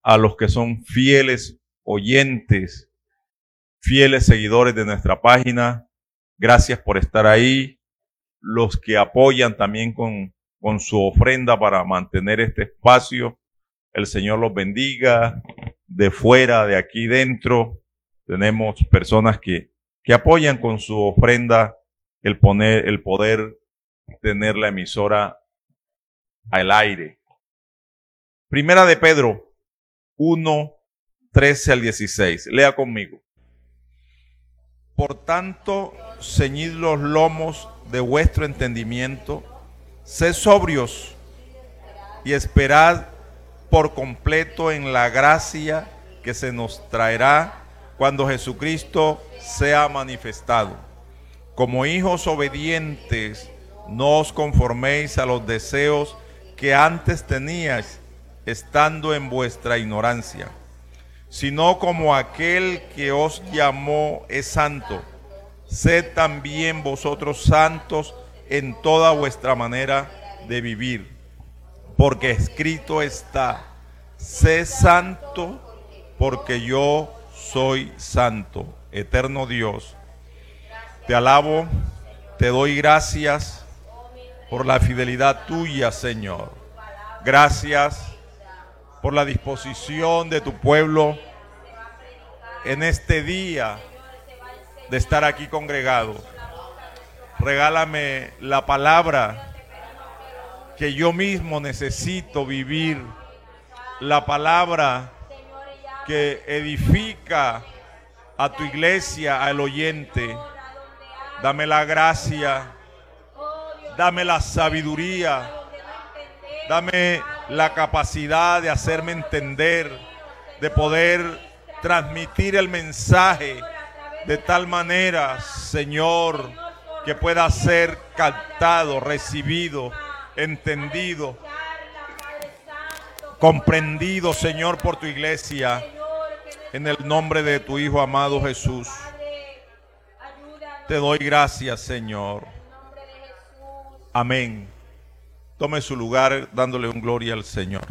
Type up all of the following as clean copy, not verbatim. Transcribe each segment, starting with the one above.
a los que son fieles oyentes, fieles seguidores de nuestra página. Gracias por estar ahí. Los que apoyan también con su ofrenda para mantener este espacio. El Señor los bendiga. De fuera, de aquí dentro, tenemos personas que apoyan con su ofrenda el poder tener la emisora al aire. Primera de Pedro 1, 13 al 16. Lea conmigo. Por tanto, ceñid los lomos de vuestro entendimiento, sed sobrios y esperad por completo en la gracia que se nos traerá cuando Jesucristo sea manifestado. Como hijos obedientes, no os conforméis a los deseos que antes teníais, estando en vuestra ignorancia, sino como aquel que os llamó es santo, sed también vosotros santos en toda vuestra manera de vivir, porque escrito está: sé santo, porque yo soy santo. Eterno Dios, te alabo, te doy gracias por la fidelidad tuya, Señor. Gracias por la disposición de tu pueblo en este día de estar aquí congregado. Regálame la palabra que yo mismo necesito vivir, la palabra que edifica a tu iglesia, al oyente. Dame la gracia, dame la sabiduría, dame la capacidad de hacerme entender, de poder transmitir el mensaje de tal manera, Señor, que pueda ser captado, recibido, entendido, comprendido, Señor, por tu iglesia, en el nombre de tu Hijo amado Jesús. Te doy gracias, Señor. Amén. Tome su lugar dándole un gloria al Señor.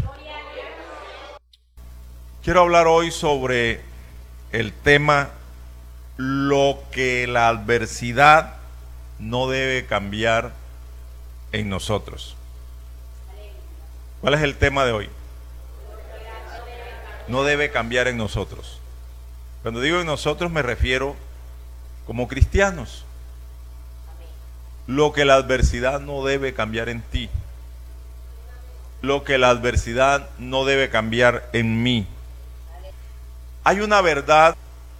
Quiero hablar hoy sobre el tema lo que la adversidad no debe cambiar en nosotros. ¿Cuál es el tema de hoy? No debe cambiar en nosotros. Cuando digo en nosotros me refiero como cristianos. Lo que la adversidad no debe cambiar en ti. Lo que la adversidad no debe cambiar en mí. Hay una verdad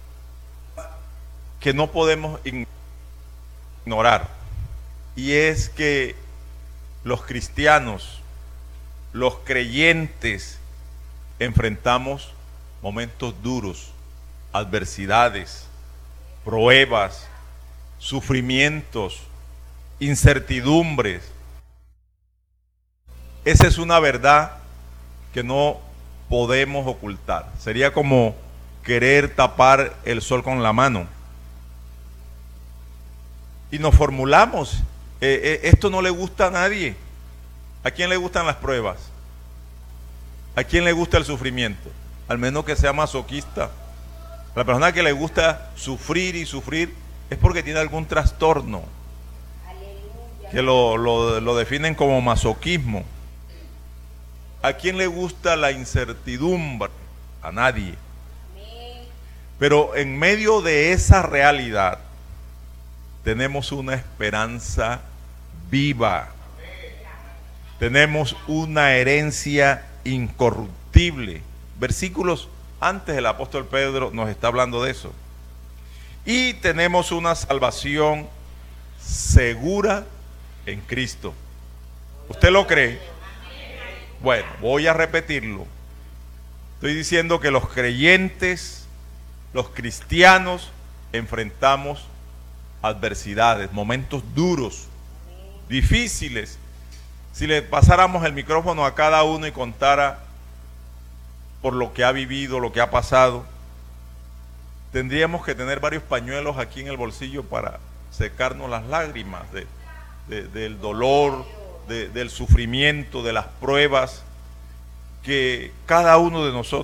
que no podemos ignorar, y es que los cristianos, los creyentes, enfrentamos momentos duros, adversidades, pruebas, sufrimientos, incertidumbres. Esa es una verdad que no podemos ocultar. Sería como querer tapar el sol con la mano. Y nos formulamos, esto no le gusta a nadie. ¿A quién le gustan las pruebas? ¿A quién le gusta el sufrimiento? Al menos que sea masoquista. La persona que le gusta sufrir y sufrir es porque tiene algún trastorno, que lo definen como masoquismo. ¿A quién le gusta la incertidumbre? A nadie. Pero en medio de esa realidad tenemos una esperanza viva. Tenemos una herencia incorruptible. Versículos antes el apóstol Pedro nos está hablando de eso. Y tenemos una salvación segura en Cristo. ¿Usted lo cree? Bueno, voy a repetirlo. Estoy diciendo que los creyentes, los cristianos, enfrentamos adversidades, momentos duros, difíciles. Si le pasáramos el micrófono a cada uno y contara por lo que ha vivido, lo que ha pasado, tendríamos que tener varios pañuelos aquí en el bolsillo para secarnos las lágrimas del dolor, del sufrimiento, de las pruebas que cada uno de nosotros